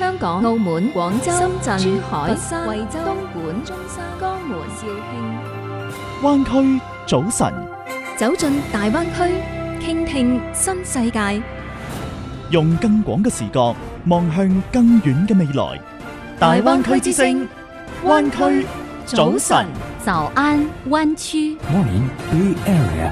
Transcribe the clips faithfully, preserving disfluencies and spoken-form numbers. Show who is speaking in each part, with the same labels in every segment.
Speaker 1: 香港、澳門、廣州、深圳、珠海、佛山、惠州、東莞、中山、江門、肇慶。
Speaker 2: 灣區早晨，
Speaker 1: 走進大灣區，傾聽新世界，
Speaker 2: 用更廣嘅視角望向更遠嘅未來。大灣區之聲，灣區早晨，
Speaker 1: 早安灣區。
Speaker 3: Morning Bay Area。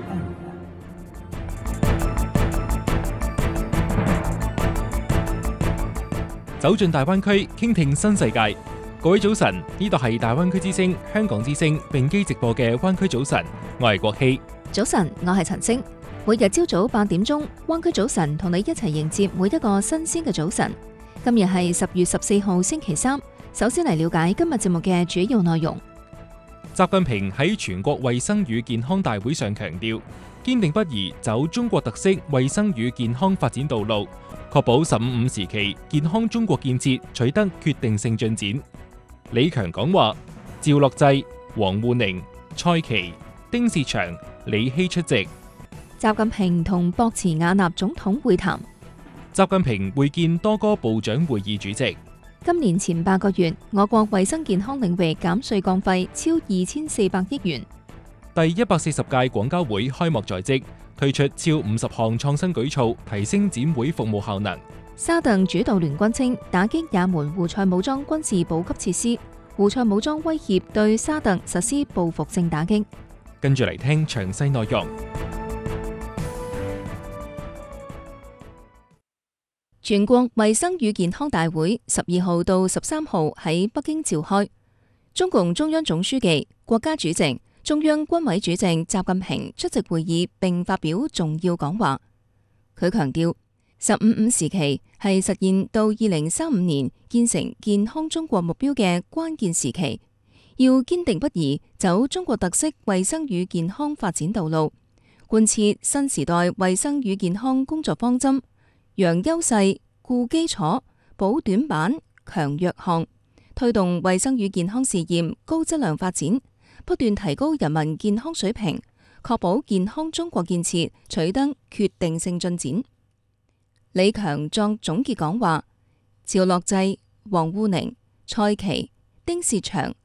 Speaker 4: 走進大灣區，傾聽新世界。各位早晨，呢度係大灣區之聲、香港之聲並機直播嘅灣區早晨，我係國希。
Speaker 1: 早晨，我係陳星。每日朝早八點鐘，灣區早晨同你一齊迎接每一個新鮮嘅早晨。今日係十月十四號星期三。首先嚟了解今日節目嘅主要內容。
Speaker 4: 習近平喺全國衛生與健康大會上強調，堅定不移走中國特色衛生與健康發展道路，確保十五五時期健康中國建設取得決定性進展。李強講話，趙樂際、王滬寧、蔡奇、丁薛祥、李希出席。
Speaker 1: 習近平同博茨瓦納總統會談。
Speaker 4: 習近平會見多個部長會議主席。
Speaker 1: 今年前八個月，我國衛生健康領域減稅降費超二千四百億元。
Speaker 4: 第一百四十屆廣交會開幕在即，推出超五十項創新舉措，提升展會服務效能。
Speaker 1: 沙特主導聯軍稱打擊也門胡塞武裝軍事補給設施，胡塞武裝威脅對沙特實施報復性打擊。
Speaker 4: 跟住嚟聽詳細內容。
Speaker 1: 全國衛生與健康大會十二號到十三號喺北京召開，中共中央總書記、國家主席、中央軍委主席習近平出席會議並發表重要講話。佢強調，十五五時期係實現到二零三五年建成健康中國目標嘅關鍵時期，要堅定不移走中國特色衛生與健康發展道路，貫徹新時代衛生與健康工作方針，揚優勢、固基礎、補短板、強弱項，推動衛生與健康事業高質量發展，不斷提高人民健康水平，確保健康中國建設取得決定性進展。李強作總結講話，趙樂際、王滬寧、蔡奇、丁薛祥、